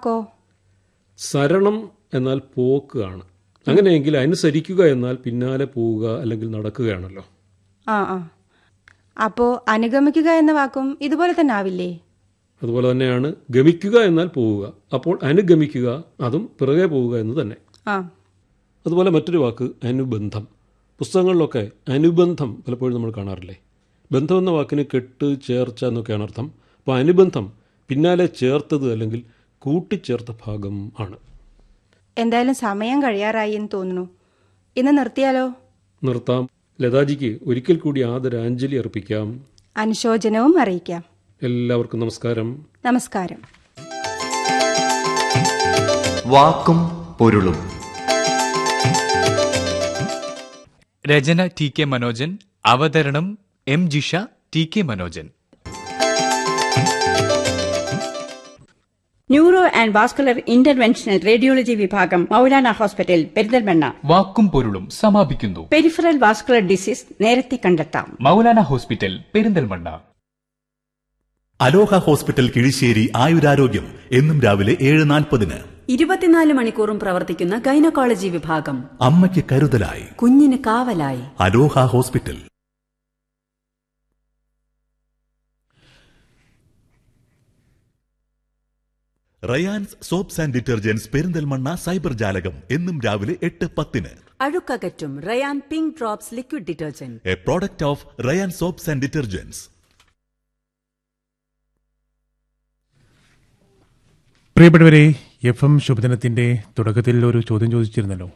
വാക്കോ? സരണം എന്നാൽ പോക്കാണ്. അങ്ങനെയെങ്കിൽ അനുസരിക്കുക എന്നാൽ പിന്നാലെ പോവുക അല്ലെങ്കിൽ നടക്കുകയാണല്ലോ. ആ ആ അപ്പോൾ അനുഗമിക്കുക എന്ന വാക്കും ഇതുപോലെ തന്നെ ആവില്ലേ? അതുപോലെ തന്നെയാണ് ഗമിക്കുക എന്നാൽ പോവുക. അപ്പോൾ അനുഗമിക്കുക, അതും പിറകെ പോവുക എന്ന് തന്നെ. അതുപോലെ മറ്റൊരു വാക്ക് അനുബന്ധം. പുസ്തകങ്ങളിലൊക്കെ അനുബന്ധം പലപ്പോഴും നമ്മൾ കാണാറില്ലേ? ബന്ധം എന്ന വാക്കിന് കെട്ട്, ചേർച്ച എന്നൊക്കെയാണ് അർത്ഥം. അപ്പോൾ അനുബന്ധം പിന്നാലെ ചേർത്തത് അല്ലെങ്കിൽ കൂട്ടിച്ചേർത്ത ഭാഗം ആണ്. എന്തായാലും സമയം കഴിയാറായി എന്ന് തോന്നുന്നു. ഇന്ന് നിർത്തിയാലോ? നിർത്താം. ലതാജിക്ക് ഒരിക്കൽ കൂടി ആദരാഞ്ജലി അർപ്പിക്കാം. അനുശോചനവും അറിയിക്കാം. എല്ലാവർക്കും നമസ്കാരം. നമസ്കാരം. വാക്കും പൊരുളും. രചന ടി കെ മനോജൻ. അവതരണം M Jisha, T K Manojan. Neuro and vascular interventional radiology വിഭാഗം, മൗലാന ഹോസ്പിറ്റൽ, പെരിന്തൽമണ്ണ. വാക്കും പൊരുളും സമാപിക്കുന്നു. പെരിഫറൽ വാസ്കുലർ ഡിസീസ് നേരത്തെ കണ്ടെത്താം. മൗലാന ഹോസ്പിറ്റൽ, പെരിന്തൽമണ്ണ. അലോഹ ഹോസ്പിറ്റൽ, കിഴിശ്ശേരി. ആയുരാരോഗ്യം എന്നും രാവിലെ 7:40. 24 മണിക്കൂറും പ്രവർത്തിക്കുന്ന ഗൈനക്കോളജി വിഭാഗം. അമ്മയ്ക്ക് കരുതലായി, കുഞ്ഞിന് കാവലായി. അലോഹ hospital. Rayan's soaps and detergents, Perinthalmanna. Cyber ജാലകം എന്നും രാവിലെ 8:10. അഴുക്കകറ്റും Ryan pink drops liquid detergent, A product of Ryan soaps and detergents. പ്രിയപ്പെട്ടവരെ, FM ശുഭദിനത്തിന്റെ തുടക്കത്തിൽ ഒരു ചോദ്യം ചോദിച്ചിരുന്നല്ലോ.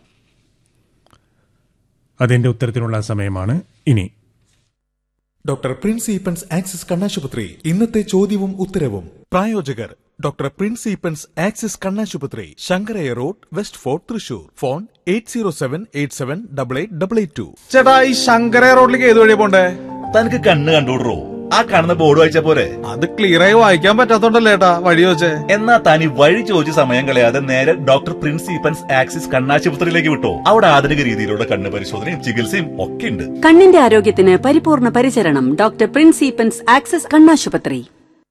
അതിന്റെ ഉത്തരത്തിനുള്ള സമയമാണ് ഇനി. ഡോക്ടർ പ്രിൻസ് ഈപ്പൻസ് ആക്സിസ് കണ്ണാശുപത്രി, ഇന്നത്തെ ചോദ്യവും ഉത്തരവും. പ്രായോജകർ ഡോക്ടർ പ്രിൻസ് ഈപ്പൻസ് ആക്സിസ് കണ്ണാശുപത്രി, Sankaraiah road, west fort, Thrissur. Phone 8078788882. ചേട്ടാ, ഈ ശങ്കരയ്യ റോഡിലേക്ക് ഏത് വഴിയാ പോണ്ടേ? തനിക്ക് കണ്ണ് കണ്ടോടോ, ആ കാണുന്ന ബോർഡ് വായിച്ച പോലെ. അത് ക്ലിയർ ആയി വായിക്കാൻ പറ്റാത്തോണ്ടല്ലേ ഏട്ടാ വഴി ചോദിച്ചേ. എന്നാ താൻ ഈ വഴി ചോദിച്ച സമയം കളയാതെ നേരെ ഡോക്ടർ പ്രിൻസ് ഈപ്പൻസ് ആക്സിസ് കണ്ണാശുപത്രിയിലേക്ക് വിട്ടോ. അവിടെ ആധുനിക രീതിയിലുള്ള കണ്ണ് പരിശോധനയും ചികിത്സയും ഒക്കെ ഉണ്ട്. കണ്ണിന്റെ ആരോഗ്യത്തിന് പരിപൂർണ പരിചരണം. ഡോക്ടർ പ്രിൻസ് ഈപ്പൻസ് ആക്സിസ് കണ്ണാശുപത്രി.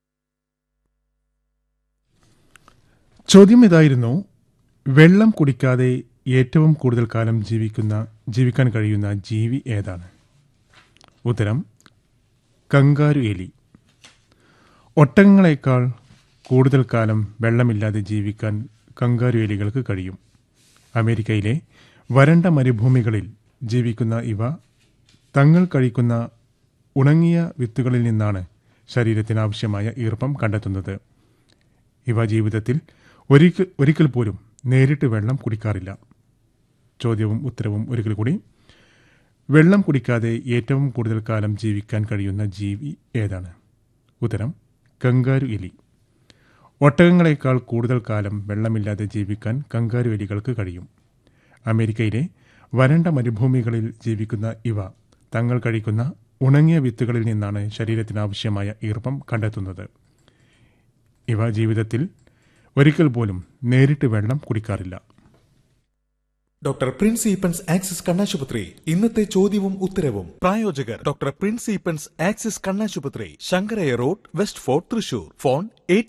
ചോദ്യം ഇതായിരുന്നു: വെള്ളം കുടിക്കാതെ ഏറ്റവും കൂടുതൽ കാലം ജീവിക്കാൻ കഴിയുന്ന ജീവി ഏതാണ്? ഉത്തരം കങ്കാരു എലി. ഒട്ടകങ്ങളെക്കാൾ കൂടുതൽ കാലം വെള്ളമില്ലാതെ ജീവിക്കാൻ കങ്കാരു എലികൾക്ക് കഴിയും. അമേരിക്കയിലെ വരണ്ട മരുഭൂമികളിൽ ജീവിക്കുന്ന ഇവ തങ്ങൾ കഴിക്കുന്ന ഉണങ്ങിയ വിത്തുകളിൽ നിന്നാണ് ശരീരത്തിനാവശ്യമായ ഈർപ്പം കണ്ടെത്തുന്നത്. ഇവ ജീവിതത്തിൽ ഒരിക്കൽ പോലും നേരിട്ട് വെള്ളം കുടിക്കാറില്ല. ചോദ്യവും ഉത്തരവും ഒരിക്കൽ കൂടി: വെള്ളം കുടിക്കാതെ ഏറ്റവും കൂടുതൽ കാലം ജീവിക്കാൻ കഴിയുന്ന ജീവി ഏതാണ്? ഉത്തരം കങ്കാരു എലി. ഒട്ടകങ്ങളെക്കാൾ കൂടുതൽ കാലം വെള്ളമില്ലാതെ ജീവിക്കാൻ കങ്കാരു എലികൾക്ക് കഴിയും. അമേരിക്കയിലെ വരണ്ട മരുഭൂമികളിൽ ജീവിക്കുന്ന ഇവ തങ്ങൾ കഴിക്കുന്ന ഉണങ്ങിയ വിത്തുകളിൽ നിന്നാണ് ശരീരത്തിനാവശ്യമായ ഈർപ്പം കണ്ടെത്തുന്നത്. ഇവ ജീവിതത്തിൽ ഒരിക്കൽ പോലും നേരിട്ട് വെള്ളം കുടിക്കാറില്ല. ഡോക്ടർ പ്രിൻസ് ഈപ്പൻസ് ആക്സിസ് കണ്ണാശുപത്രി, ഇന്നത്തെ ചോദ്യവും ഉത്തരവും. പ്രായോജകർ ഡോക്ടർ പ്രിൻസ് ഈപ്പൻസ് ആക്സിസ് കണ്ണാശുപത്രി, Sankaraiah road, west fort, Thrissur. Phone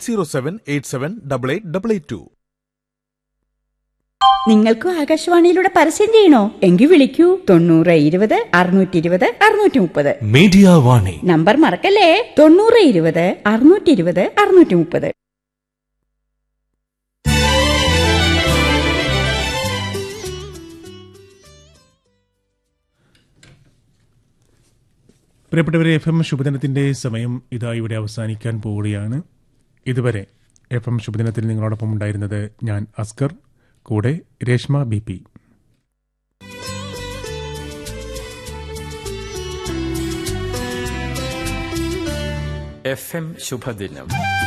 8078788882. നിങ്ങൾക്കും ആകാശവാണിയിലൂടെ പരസ്യം ചെയ്യണോ? എങ്കിൽ വിളിക്കൂ 9020 620 630. മീഡിയ വാണി നമ്പർ മറക്കല്ലേ. 9020 620 630. പ്രിയപ്പെട്ടവരെ, FM ശുഭദിനത്തിന്റെ സമയം ഇതാ ഇവിടെ അവസാനിക്കാൻ പോവുകയാണ്. ഇതുവരെ FM ശുഭദിനത്തിൽ നിങ്ങളോടൊപ്പം ഉണ്ടായിരുന്നത് ഞാൻ അസ്കർ, കൂടെ രേഷ്മ BP. FM ശുഭദിനം.